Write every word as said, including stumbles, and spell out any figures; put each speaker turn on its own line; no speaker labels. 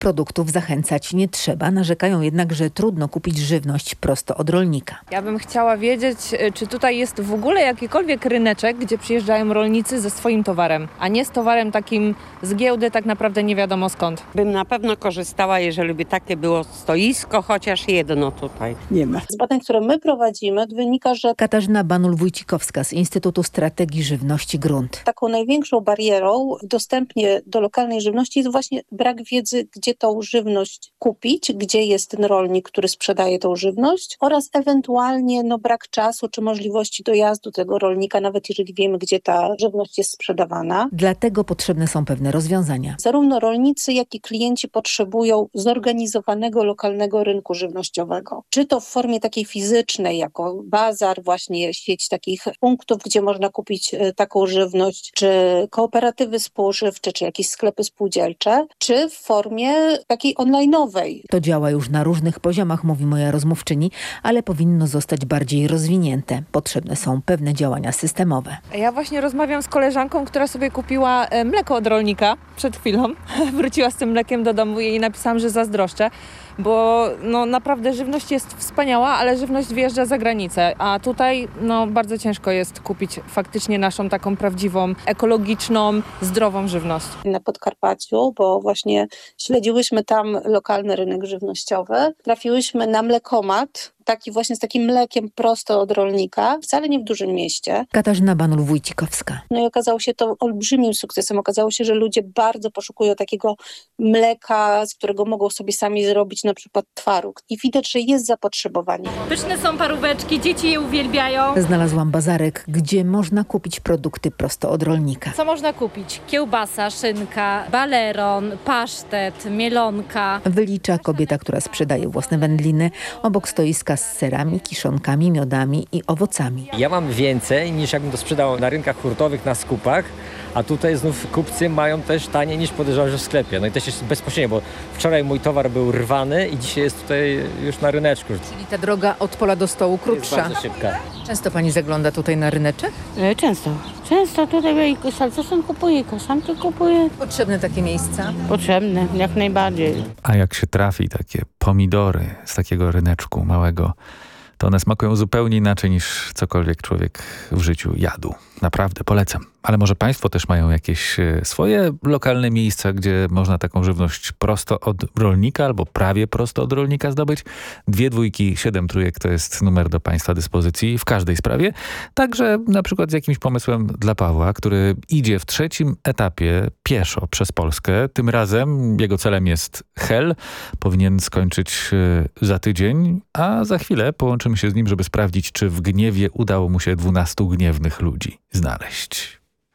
Produktów zachęcać nie trzeba, narzekają jednak, że trudno kupić żywność prosto od rolnika.
Ja bym chciała wiedzieć, czy tutaj jest w ogóle jakikolwiek ryneczek, gdzie przyjeżdżają rolnicy ze swoim towarem, a nie z towarem takim z giełdy, tak naprawdę nie wiadomo skąd.
Bym na pewno korzystała, jeżeli by takie było stoisko, chociaż jedno tutaj.
Nie ma.
Z badań, które my prowadzimy, wynika, że
Katarzyna Banul-Wójcikowska z Instytutu Strategii Żywności Grunt.
taką największą barierą w dostępie do lokalnej żywności jest właśnie brak wiedzy, gdzie tą żywność kupić, gdzie jest ten rolnik, który sprzedaje tą żywność oraz ewentualnie no, brak czasu czy możliwości dojazdu tego rolnika, nawet jeżeli wiemy, gdzie ta żywność jest sprzedawana.
Dlatego potrzebne są pewne rozwiązania.
Zarówno rolnicy, jak i klienci potrzebują zorganizowanego lokalnego rynku żywnościowego. Czy to w formie takiej fizycznej, jako bazar, właśnie sieć takich punktów, gdzie można kupić e, taką żywność, czy kooperatywy spożywcze, czy jakieś sklepy spółdzielcze, czy w formie takiej online'owej.
To działa już na różnych poziomach, mówi moja rozmówczyni, ale powinno zostać bardziej rozwinięte. Potrzebne są pewne działania systemowe.
Ja właśnie rozmawiam z koleżanką, która sobie kupiła e, mleko od rolnika przed chwilą. Wróciła z tym mlekiem do domu i jej napisałam, że zazdroszczę, bo no, naprawdę żywność jest wspaniała, ale żywność wyjeżdża za granicę, a tutaj no, bardzo ciężko jest kupić faktycznie naszą taką prawdziwą, ekologiczną, zdrową żywność.
Na Podkarpaciu, bo właśnie śledziłyśmy tam lokalny rynek żywnościowy, trafiłyśmy na mlekomat, taki właśnie z takim mlekiem prosto od rolnika, wcale nie w dużym mieście.
Katarzyna Banul-Wójcikowska.
No i okazało się to olbrzymim sukcesem. Okazało się, że ludzie bardzo poszukują takiego mleka, z którego mogą sobie sami zrobić na przykład twaróg. I widać, że jest zapotrzebowanie.
Pyszne są paróweczki, dzieci je uwielbiają.
Znalazłam bazarek, gdzie można kupić produkty prosto od rolnika.
Co można kupić? Kiełbasa, szynka, baleron, pasztet, mielonka.
Wylicza kobieta, która sprzedaje własne wędliny, obok stoiska z serami, kiszonkami, miodami i owocami.
Ja mam więcej niż jakbym to sprzedał na rynkach hurtowych, na skupach, a tutaj znów kupcy mają też taniej niż podejrzewam, że w sklepie. No i też jest bezpośrednio, bo wczoraj mój towar był rwany i dzisiaj jest tutaj już na ryneczku.
Czyli ta droga od pola do stołu
Jest
krótsza.
bardzo szybka.
Często pani zagląda tutaj na ryneczek?
E, Często. Często tutaj salcesem kupuję, kasanki kupuję.
Potrzebne takie miejsca?
Potrzebne, jak najbardziej.
A jak się trafi takie pomidory z takiego ryneczku małego, to one smakują zupełnie inaczej niż cokolwiek człowiek w życiu jadł. Naprawdę polecam. Ale może państwo też mają jakieś swoje lokalne miejsca, gdzie można taką żywność prosto od rolnika albo prawie prosto od rolnika zdobyć? Dwie dwójki, siedem trójek to jest numer do państwa dyspozycji w każdej sprawie. Także na przykład z jakimś pomysłem dla Pawła, który idzie w trzecim etapie pieszo przez Polskę. Tym razem jego celem jest Hel. Powinien skończyć za tydzień, a za chwilę połączymy się z nim, żeby sprawdzić, czy w Gniewie udało mu się dwunastu gniewnych ludzi znaleźć.